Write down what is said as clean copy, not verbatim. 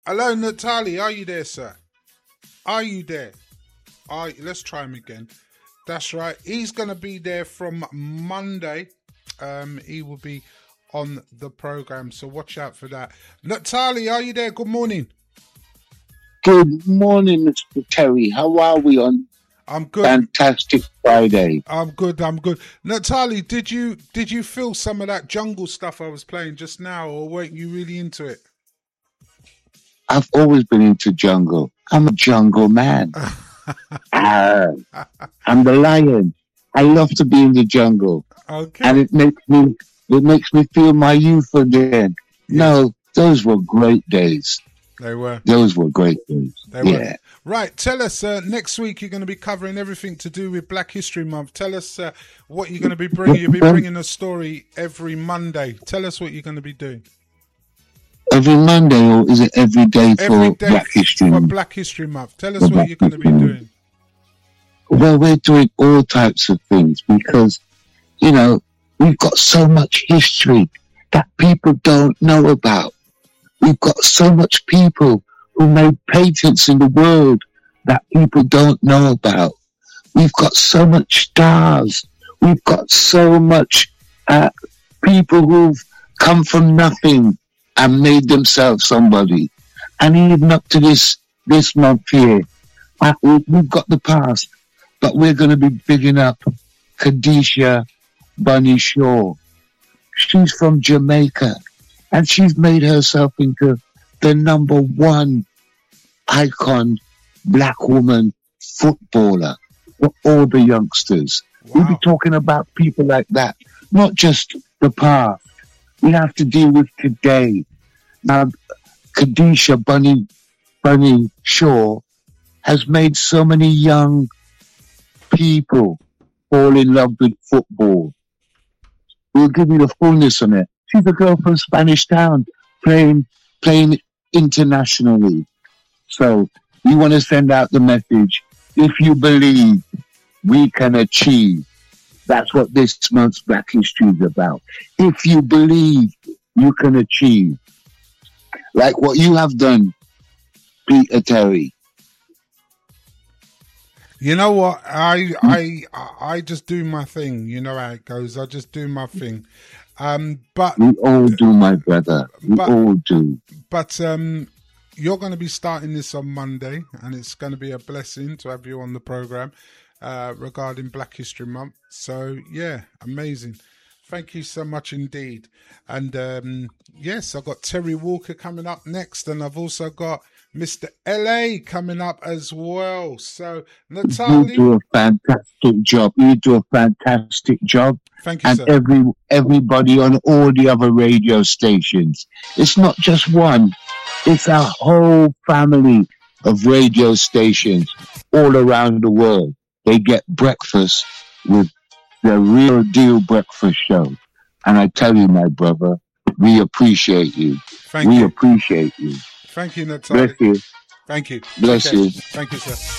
Hello, Natalie. Are you there, sir? Are you there? Let's try him again. That's right. He's going to be there from Monday. He will be on the program, so watch out for that. Natalie, are you there? Good morning. Good morning, Mr. Terry. How are we on I'm good. Fantastic Friday? I'm good. Natalie, did you feel some of that jungle stuff I was playing just now, or weren't you really into it? I've always been into jungle. I'm a jungle man. I'm the lion. I love to be in the jungle. Okay. And it makes me feel my youth again. Yeah. No, those were great days. They were. Those were great days. They were. Right. Tell us, next week you're going to be covering everything to do with Black History Month. Tell us what you're going to be bringing. You'll be bringing a story every Monday. Tell us what you're going to be doing. Every Monday, or is it every day for Black History for Month? Black History Month. Tell us what you're going to be doing. Well, we're doing all types of things because, we've got so much history that people don't know about. We've got so much people who made patents in the world that people don't know about. We've got so much stars. We've got so much people who've come from nothing and made themselves somebody. And even up to this month here, we've got the past, but we're going to be bigging up Khadijah Bunny Shaw. She's from Jamaica, and she's made herself into the number one icon black woman footballer for all the youngsters. Wow. We'll be talking about people like that, not just the past. We have to deal with today. Now, Khadijah Bunny Shaw has made so many young people fall in love with football. We'll give you the fullness on it. She's a girl from Spanish Town playing internationally. So we want to send out the message. If you believe, we can achieve. That's what this month's Black History is about. If you believe, you can achieve. Like what you have done, Peter Terry. You know what? I just do my thing. You know how it goes. I just do my thing. But we all do, my brother. We all do. But you're going to be starting this on Monday, and it's going to be a blessing to have you on the program regarding Black History Month. So yeah, amazing. Thank you so much indeed. And yes, I've got Terry Walker coming up next, and I've also got Mr. LA coming up as well. So, Natalie, you do a fantastic job. Thank you, and sir. Everybody on all the other radio stations. It's not just one. It's a whole family of radio stations all around the world. They get breakfast with the Real Deal Breakfast Show. And I tell you, my brother, we appreciate you. Thank you. Appreciate you. Thank you, Natalie. Bless you. Thank you. Bless you. Thank you, sir.